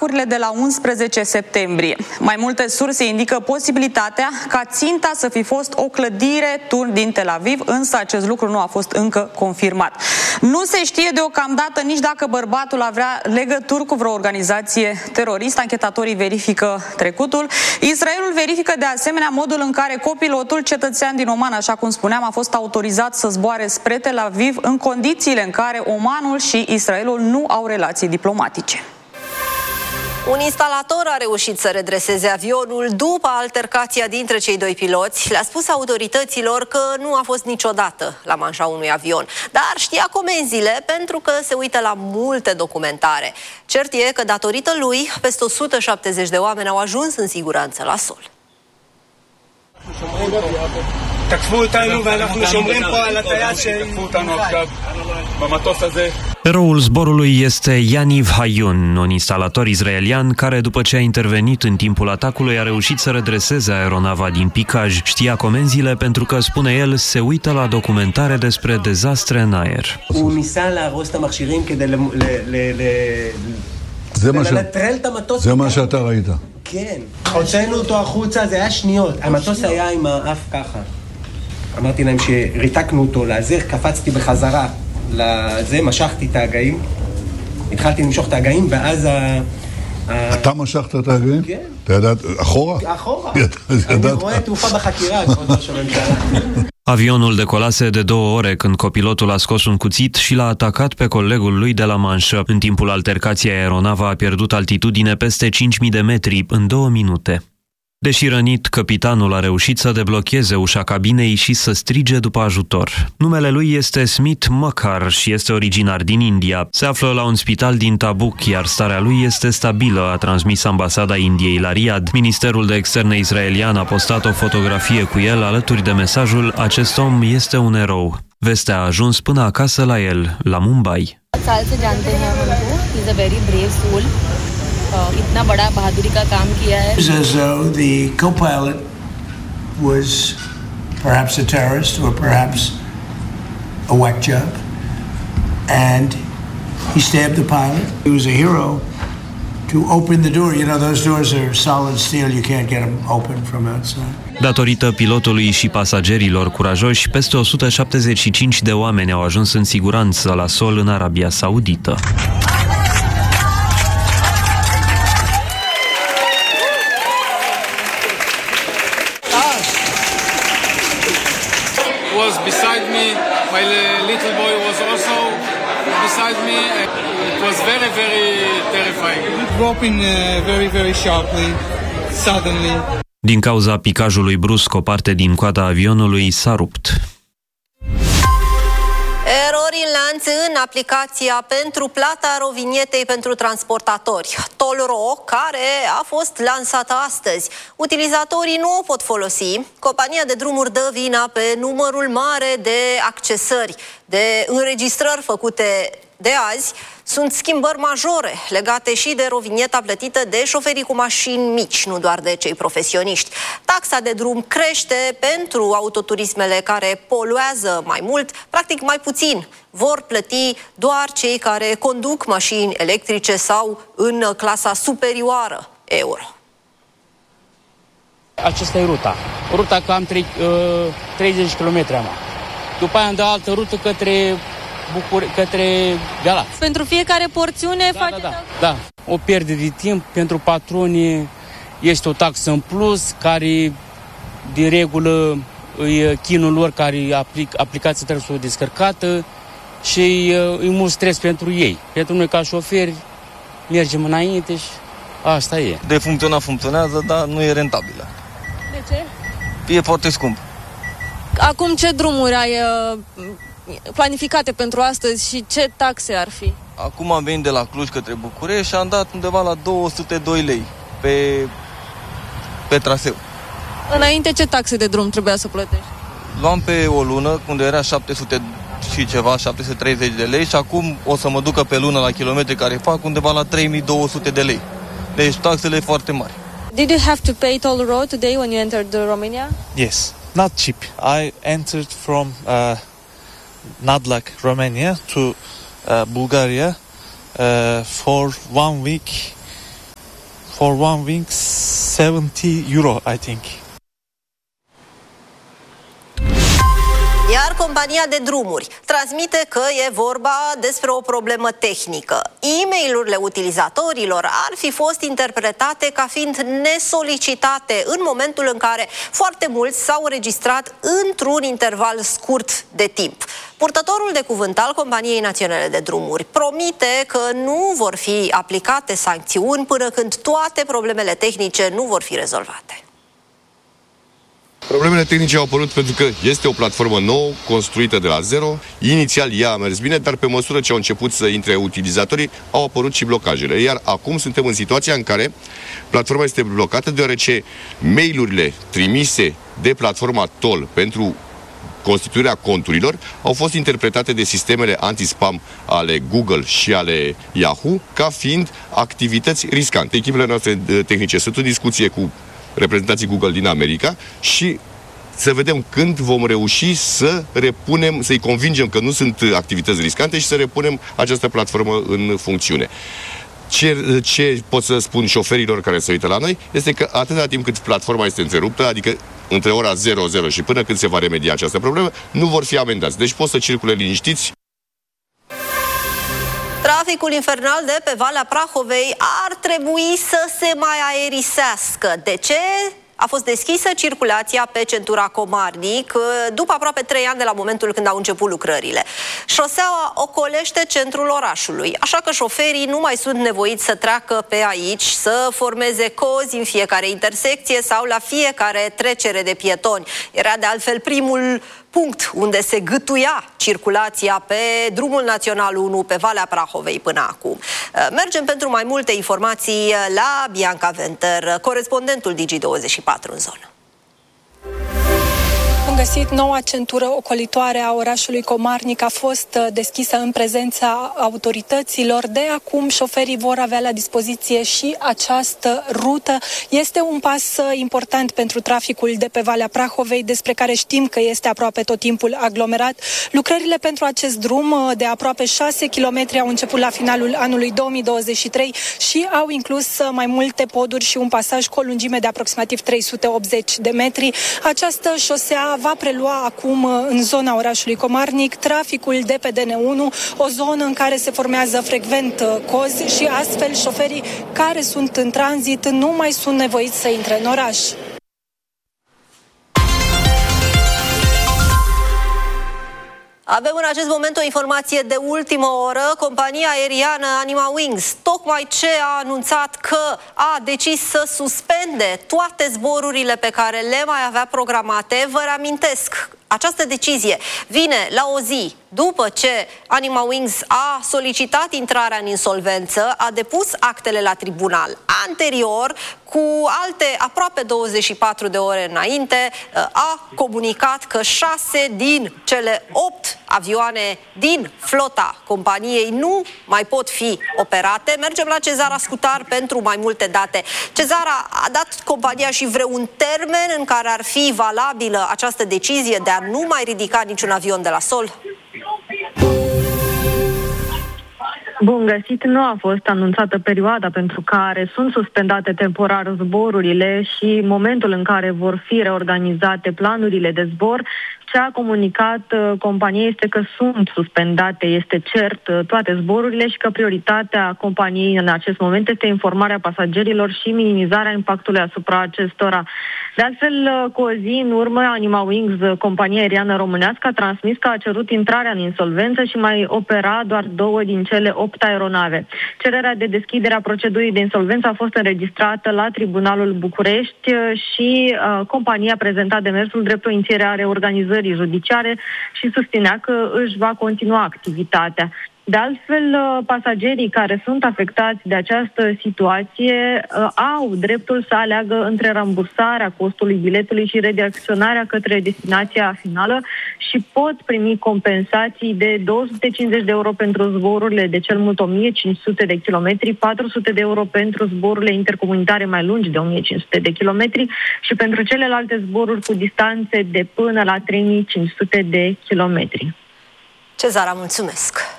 atacurile de la 11 septembrie. Mai multe surse indică posibilitatea ca ținta să fi fost o clădire turn din Tel Aviv, însă acest lucru nu a fost încă confirmat. Nu se știe deocamdată nici dacă bărbatul avea legături cu vreo organizație teroristă. Anchetatorii verifică trecutul. Israelul verifică de asemenea modul în care copilotul, cetățean din Oman, așa cum spuneam, a fost autorizat să zboare spre Tel Aviv în condițiile în care Omanul și Israelul nu au relații diplomatice. Un instalator a reușit să redreseze avionul după altercația dintre cei doi piloți. Le-a spus autorităților că nu a fost niciodată la manșa unui avion, dar știa comenzile pentru că se uită la multe documentare. Cert e că datorită lui, peste 170 de oameni au ajuns în siguranță la sol. Eroul zborului este Yaniv Hayun, un instalator izraelian care, după ce a intervenit în timpul atacului, a reușit să redreseze aeronava din picaj. Știa comenzile pentru că, spune el, se uită la documentare despre dezastre în aer. זה מה שאתה ראית. כן, הוצאנו אותו החוצה, זה היה שניות. המטוס היה עם האף ככה. אמרתי להם שריתקנו אותו לאזר, קפצתי בחזרה לזה, משכתי את ההגאים, התחלתי למשוך את ההגאים, ואז אתה משכת את ההגאים? כן. אתה ידעת, אחורה? אחורה. אני רואה תעופה בחקירה, כבוד ראש הממשלה. Avionul decolase de 2 ore când copilotul a scos un cuțit și l-a atacat pe colegul lui de la manșă. În timpul altercației, aeronava a pierdut altitudine peste 5.000 de metri în 2 minute. Deși rănit, capitanul a reușit să deblocheze ușa cabinei și să strige după ajutor. Numele lui este Smith Makkar și este originar din India. Se află la un spital din Tabuk, iar starea lui este stabilă, a transmis ambasada Indiei la Riyadh. Ministerul de Externe israelian a postat o fotografie cu el alături de mesajul "Acest om este un erou". Vestea a ajuns până acasă la el, la Mumbai. इतना बड़ा बहादुरी का काम किया है. As though the co-pilot was perhaps a terrorist or perhaps a whack job, and he stabbed the pilot. He was a hero to open the door. You know, those doors are solid steel. You can't get them open from outside. Datorită pilotului și pasagerilor curajoși, peste 175 de oameni au ajuns în siguranță la sol în Arabia Saudită. Was beside me, my little boy was also beside me. It was very, very terrifying. Dropping very sharply, suddenly. Din cauza picajului brusc, o parte din coada avionului s-a rupt. Erori în lanț în aplicația pentru plata rovinietei pentru transportatori, Tollro, care a fost lansată astăzi. Utilizatorii nu o pot folosi. Compania de drumuri dă vina pe numărul mare de accesări, de înregistrări făcute de azi. Sunt schimbări majore legate și de rovinieta plătită de șoferii cu mașini mici, nu doar de cei profesioniști. Taxa de drum crește pentru autoturismele care poluează mai mult, practic mai puțin. Vor plăti doar cei care conduc mașini electrice sau în clasa superioară euro. Aceasta e ruta. Ruta cam 30 km am. După aia am dat altă rută către Galați. Pentru fiecare porțiune faceți... Da. O pierdere de timp pentru patroni este o taxă în plus, care din regulă e chinul lor care aplicația trebuie să o descărcată și e mult stres pentru ei. Pentru noi ca șoferi mergem înainte și asta e. De funcționează, dar nu e rentabilă. De ce? E foarte scump. Acum ce drumuri ai planificate pentru astăzi și ce taxe ar fi? Acum am venit de la Cluj către București și am dat undeva la 202 lei pe traseu. Înainte ce taxe de drum trebuia să plătești? Luam pe o lună unde era 700 și ceva, 730 de lei și acum o să mă ducă pe lună la kilometri care fac undeva la 3200 de lei. Deci taxele foarte mari. Did you have to pay toll road today when you entered Romania? Yes, not cheap. I entered from Nadlac, Romania to Bulgaria for 1 week. for one wing, €70, I think. Iar compania de drumuri transmite că e vorba despre o problemă tehnică. E-mail-urile utilizatorilor ar fi fost interpretate ca fiind nesolicitate în momentul în care foarte mulți s-au registrat într-un interval scurt de timp. Purtătorul de cuvânt al Companiei Naționale de Drumuri promite că nu vor fi aplicate sancțiuni până când toate problemele tehnice nu vor fi rezolvate. Problemele tehnice au apărut pentru că este o platformă nouă, construită de la zero. Inițial ea a mers bine, dar pe măsură ce au început să intre utilizatorii, au apărut și blocajele. Iar acum suntem în situația în care platforma este blocată, deoarece mail-urile trimise de platforma TOL pentru constituirea conturilor au fost interpretate de sistemele anti-spam ale Google și ale Yahoo ca fiind activități riscante. Echipele noastre tehnice sunt în discuție cu reprezentanții Google din America și să vedem când vom reuși să repunem, să-i convingem că nu sunt activități riscante și să repunem această platformă în funcțiune. Ce pot să spun șoferilor care se uită la noi este că atâta timp cât platforma este întreruptă, adică între ora 00 și până când se va remedia această problemă, nu vor fi amendați. Deci pot să circule liniștiți. Traficul infernal de pe Valea Prahovei ar trebui să se mai aerisească. De ce? A fost deschisă circulația pe centura Comarnic după aproape 3 ani de la momentul când au început lucrările. Șoseaua ocolește centrul orașului, așa că șoferii nu mai sunt nevoiți să treacă pe aici, să formeze cozi în fiecare intersecție sau la fiecare trecere de pietoni. Era de altfel primul punct unde se gâtuia circulația pe drumul național 1 pe Valea Prahovei până acum. Mergem pentru mai multe informații la Bianca Venter, corespondentul Digi24 în zonă. Am găsit noua centură ocolitoare a orașului Comarnic, a fost deschisă în prezența autorităților. De acum șoferii vor avea la dispoziție și această rută. Este un pas important pentru traficul de pe Valea Prahovei, despre care știm că este aproape tot timpul aglomerat. Lucrările pentru acest drum de aproape 6 km au început la finalul anului 2023 și au inclus mai multe poduri și un pasaj cu o lungime de aproximativ 380 de metri. Această șosea va prelua acum în zona orașului Comarnic traficul de pe DN1, o zonă în care se formează frecvent cozi și astfel șoferii care sunt în tranzit nu mai sunt nevoiți să intre în oraș. Avem în acest moment o informație de ultimă oră. Compania aeriană Animawings tocmai ce a anunțat că a decis să suspende toate zborurile pe care le mai avea programate. Vă reamintesc, această decizie vine la o zi după ce Animawings a solicitat intrarea în insolvență, a depus actele la tribunal. Anterior, cu alte aproape 24 de ore înainte, a comunicat că 6 din cele 8 avioane din flota companiei nu mai pot fi operate. Mergem la Cezara Scutar pentru mai multe date. Cezara, a dat compania și vreun termen în care ar fi valabilă această decizie de a nu mai ridica niciun avion de la sol? Bun găsit, nu a fost anunțată perioada pentru care sunt suspendate temporar zborurile și momentul în care vor fi reorganizate planurile de zbor. Ce a comunicat compania este că sunt suspendate, este cert, toate zborurile și că prioritatea companiei în acest moment este informarea pasagerilor și minimizarea impactului asupra acestora. De altfel, cu o zi în urmă, Animawings, compania aeriană românească, a transmis că a cerut intrarea în insolvență și mai opera doar 2 din cele 8 aeronave. Cererea de deschidere a procedurii de insolvență a fost înregistrată la Tribunalul București și compania a prezentat demersul drept o inițiere a reorganizării judiciare și susținea că își va continua activitatea. De altfel, pasagerii care sunt afectați de această situație au dreptul să aleagă între rambursarea costului biletului și redirecționarea către destinația finală și pot primi compensații de 250 de euro pentru zborurile de cel mult 1500 de kilometri, 400 de euro pentru zborurile intercomunitare mai lungi de 1500 de kilometri și pentru celelalte zboruri cu distanțe de până la 3500 de kilometri. Cezara, mulțumesc!